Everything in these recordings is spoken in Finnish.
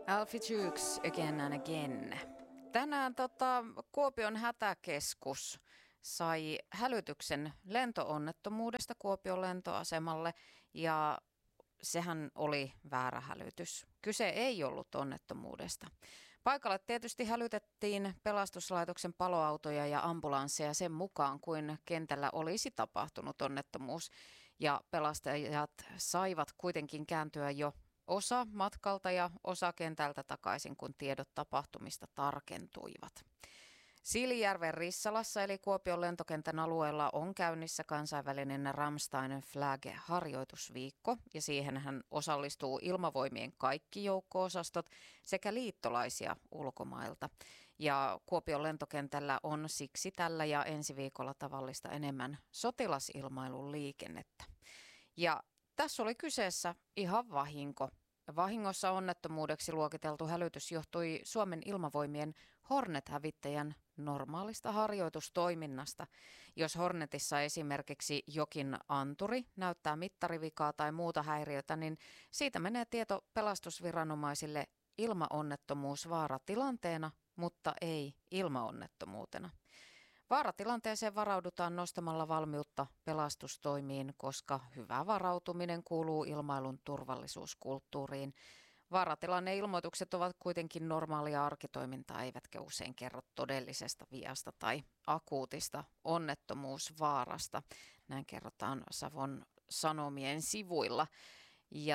Alfie Jukes Again and Again. Tänään Kuopion hätäkeskus sai hälytyksen lentoonnettomuudesta Kuopion lentoasemalle ja sehän oli väärä hälytys. Kyse ei ollut onnettomuudesta. Paikalle tietysti hälytettiin pelastuslaitoksen paloautoja ja ambulansseja sen mukaan, kuin kentällä olisi tapahtunut onnettomuus. Ja pelastajat saivat kuitenkin kääntyä jo osa matkalta ja osa kentältä takaisin, kun tiedot tapahtumista tarkentuivat. Siilijärven Rissalassa eli Kuopion lentokentän alueella on käynnissä kansainvälinen Ramstein Flag-harjoitusviikko ja siihenhän osallistuu ilmavoimien kaikki joukko-osastot sekä liittolaisia ulkomailta. Ja Kuopion lentokentällä on siksi tällä ja ensi viikolla tavallista enemmän sotilasilmailun liikennettä. Ja tässä oli kyseessä ihan vahinko. Vahingossa onnettomuudeksi luokiteltu hälytys johtui Suomen ilmavoimien Hornet-hävittäjän normaalista harjoitustoiminnasta. Jos Hornetissa esimerkiksi jokin anturi näyttää mittarivikaa tai muuta häiriötä, niin siitä menee tieto pelastusviranomaisille ilmaonnettomuusvaaratilanteena, mutta ei ilmaonnettomuutena. Vaaratilanteeseen varaudutaan nostamalla valmiutta pelastustoimiin, koska hyvä varautuminen kuuluu ilmailun turvallisuuskulttuuriin. Vaaratilanneilmoitukset ovat kuitenkin normaalia arkitoimintaa, eivätkä usein kerro todellisesta viasta tai akuutista onnettomuusvaarasta. Näin kerrotaan Savon Sanomien sivuilla. Ja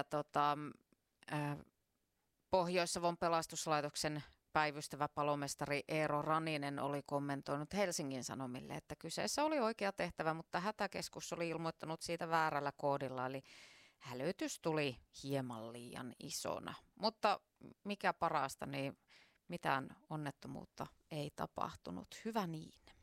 Pohjois-Savon pelastuslaitoksen päivystävä palomestari Eero Raninen oli kommentoinut Helsingin Sanomille, että kyseessä oli oikea tehtävä, mutta hätäkeskus oli ilmoittanut siitä väärällä koodilla, eli hälytys tuli hieman liian isona. Mutta mikä parasta, niin mitään onnettomuutta ei tapahtunut. Hyvä niin.